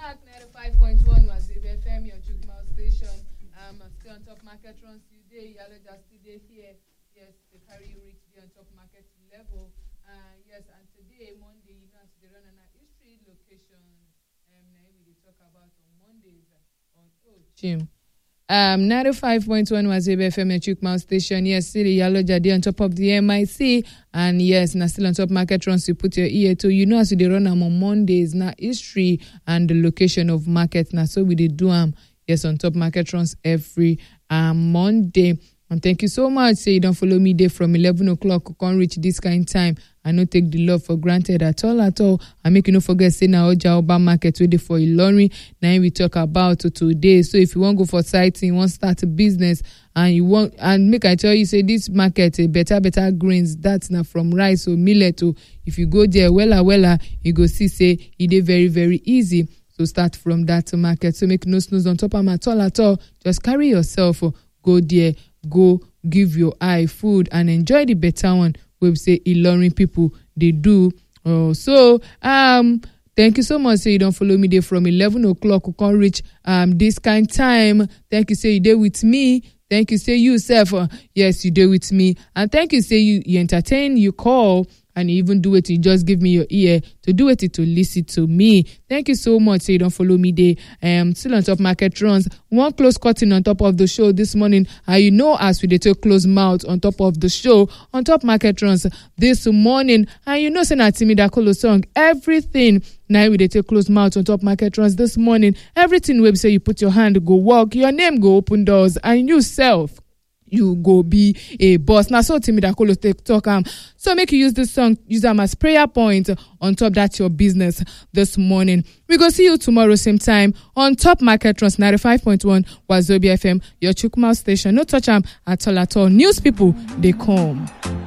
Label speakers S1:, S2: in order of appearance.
S1: back. 95.1 was FM, your Chukma station. I'm still on top market runs today. Yellow just today here. Yes, the carry reach the on top market level. Yes, and today, Monday, you know, they run an history location. We talk about on Mondays on Jim. 95.1 was FM, your Chukma station. Yes, still Yellow Jadi on top of the MIC. And yes, now still on top market runs, you put your ear to, you know, as they run them on Mondays, now history and the location of market. Now, so we did do yes, on top market runs every Monday. And thank you so much. Say you don't follow me there from 11 o'clock. You can't reach this kind of time. I don't take the love for granted at all. I make you no forget say now Oba market ready for Ilorin. Now we talk about today. So if you want to go for sighting, you want to start a business, and you want, and make I tell you, say this market better grains. That's not from rice or millet. Or if you go there, wella, you go see say it is very, very easy. So start from that market. So make no snooze on top of at all. Just carry yourself. Go there. Go give your eye food and enjoy the better one. We say Ilorin people they do. So thank you so much. Say you don't follow me there from 11 o'clock. You can't reach this kind time. Thank you. Say you there with me. Thank you. Say you yourself. Yes, you there with me. And thank you. Say you entertain. You call. And you even do it, you just give me your ear to do it, to listen to me. Thank you so much. So you don't follow me there. Still on top market runs. One close cutting on top of the show this morning. You know, as we take close mouth on top of the show, on top market runs this morning. And you know, say na Timi Dakolo song. Everything now we take close mouth on top market runs this morning. Everything we say you put your hand, go walk, your name go open doors, and yourself. You go be a boss. Now, so Timi Dakolo talk so make you use this song, use them as prayer point on top that's your business this morning. We go see you tomorrow same time on top market trans 95.1 Wazobia FM, your Chukma station. No touch at all. News people, they come.